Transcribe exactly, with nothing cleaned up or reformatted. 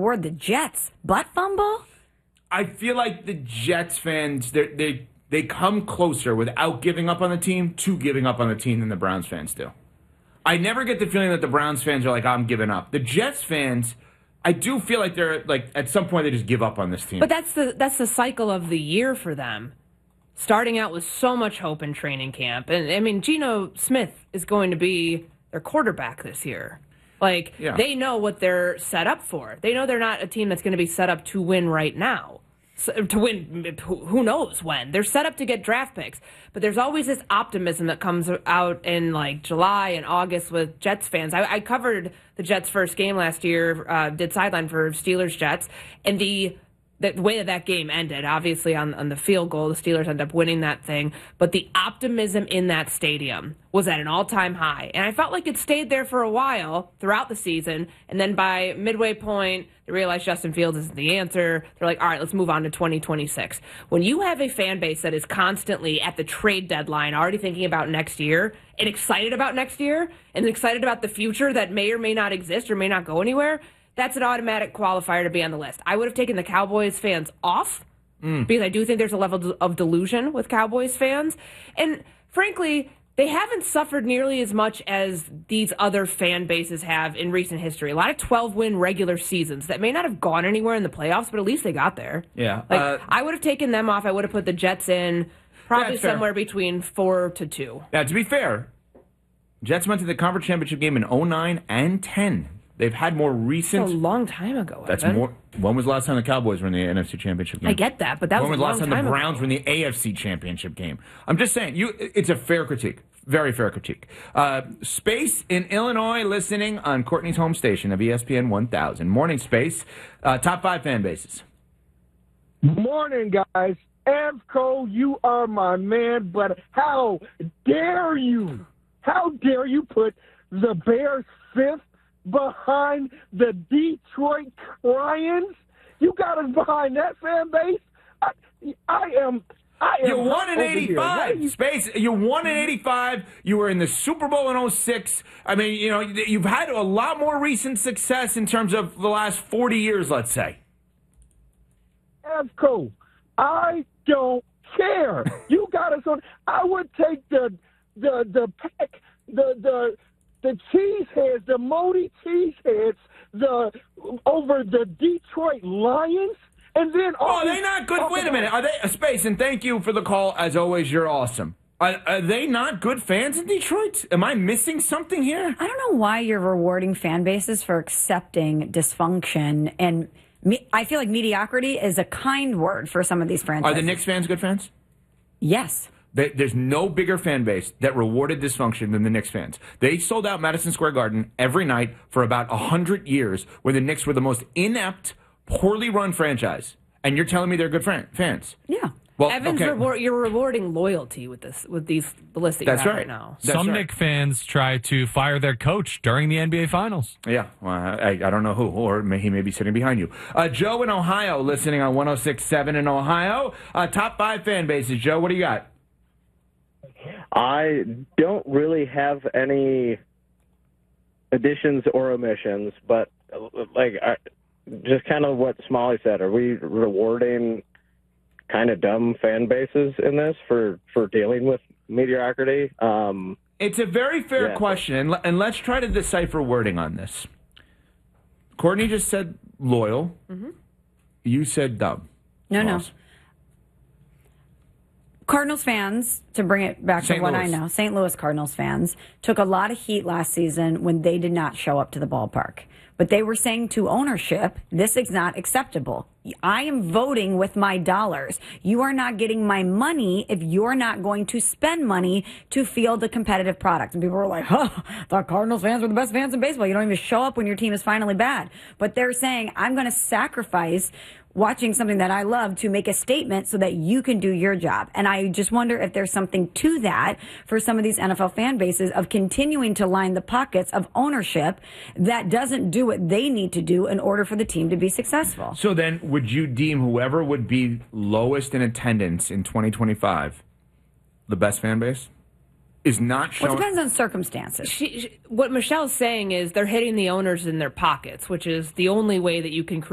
reward the Jets. Butt fumble? I feel like the Jets fans, they they come closer without giving up on the team to giving up on the team than the Browns fans do. I never get the feeling that the Browns fans are like, I'm giving up. The Jets fans, I do feel like they're like at some point they just give up on this team. But that's the that's the cycle of the year for them. Starting out with so much hope in training camp. And, I mean, Geno Smith is going to be their quarterback this year. Like, yeah. They know what they're set up for. They know they're not a team that's going to be set up to win right now. So, to win, who knows when. They're set up to get draft picks. But there's always this optimism that comes out in, like, July and August with Jets fans. I, I covered the Jets' first game last year, uh, did sideline for Steelers-Jets, and the... The way that that game ended, obviously on, on the field goal, the Steelers ended up winning that thing. But the optimism in that stadium was at an all-time high. And I felt like it stayed there for a while throughout the season. And then by midway point, they realized Justin Fields isn't the answer. They're like, all right, let's move on to twenty twenty-six. When you have a fan base that is constantly at the trade deadline already thinking about next year and excited about next year and excited about the future that may or may not exist or may not go anywhere, that's an automatic qualifier to be on the list. I would have taken the Cowboys fans off mm. because I do think there's a level of delusion with Cowboys fans. And frankly, they haven't suffered nearly as much as these other fan bases have in recent history. A lot of twelve-win regular seasons that may not have gone anywhere in the playoffs, but at least they got there. Yeah, like uh, I would have taken them off. I would have put the Jets in probably somewhere between four to two. Now, to be fair, Jets went to the conference championship game in oh nine and ten. They've had more recent... That's a long time ago, That's Evan. more. When was the last time the Cowboys were in the N F C Championship game? I get that, but that when was, was a long the last time, time the Browns ago. were in the A F C Championship game? I'm just saying, you. It's a fair critique. Very fair critique. Uh, Space in Illinois listening on Courtney's home station of E S P N one thousand. Morning, Space. Uh, top five fan bases. Morning, guys. Avco, you are my man, but how dare you? How dare you put the Bears fifth behind the Detroit Lions? You got us behind that fan base? I, I am... I am you won in eighty-five. You... Space, you won in eighty-five. You were in the Super Bowl in oh six. I mean, you know, you've had a lot more recent success in terms of the last forty years, let's say. Avco, I don't care. You got us on... I would take the the the pack, the the... the cheeseheads, the Modi cheeseheads, the over the Detroit Lions, and then oh, are they not good? Wait a minute, are they a Space? And thank you for the call. As always, you're awesome. Are, are they not good fans in Detroit? Am I missing something here? I don't know why you're rewarding fan bases for accepting dysfunction, and me, I feel like mediocrity is a kind word for some of these franchises. Are the Knicks fans good fans? Yes. There's no bigger fan base that rewarded dysfunction than the Knicks fans. They sold out Madison Square Garden every night for about one hundred years, where the Knicks were the most inept, poorly run franchise. And you're telling me they're good fan- fans? Yeah. Well, Evans, okay. reward, you're rewarding loyalty with this, with these the list that you That's have right. right now. That's Some right. Knicks fans try to fire their coach during the N B A Finals. Yeah, well, I, I don't know who, or may, he may be sitting behind you. Uh, Joe in Ohio, listening on one oh six point seven in Ohio. Uh, top five fan bases. Joe, what do you got? I don't really have any additions or omissions, but like I, just kind of what Smalley said. Are we rewarding kind of dumb fan bases in this for, for dealing with mediocrity? Um, it's a very fair yeah. question, and, and let's try to decipher wording on this. Courtney just said loyal. Mm-hmm. You said dumb. No, Ross. no. Cardinals fans, to bring it back Saint to what Louis. I know, Saint Louis Cardinals fans took a lot of heat last season when they did not show up to the ballpark. But they were saying to ownership, this is not acceptable. I am voting with my dollars. You are not getting my money if you're not going to spend money to field a competitive product. And people were like, huh, the Cardinals fans were the best fans in baseball. You don't even show up when your team is finally bad. But they're saying, I'm going to sacrifice watching something that I love to make a statement so that you can do your job. And I just wonder if there's something to that for some of these N F L fan bases of continuing to line the pockets of ownership that doesn't do what they need to do in order for the team to be successful. So then, would you deem whoever would be lowest in attendance in twenty twenty-five the best fan base? Is not showing. Well, it depends on circumstances. She, she, what Michelle's saying is they're hitting the owners in their pockets, which is the only way that you can create